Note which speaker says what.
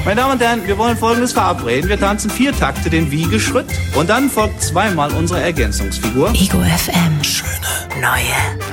Speaker 1: Meine Damen und Herren, wir wollen Folgendes verabreden. Wir tanzen 4 Takte den Wiegeschritt und dann folgt zweimal unsere Ergänzungsfigur.
Speaker 2: Ego FM. Schöne neue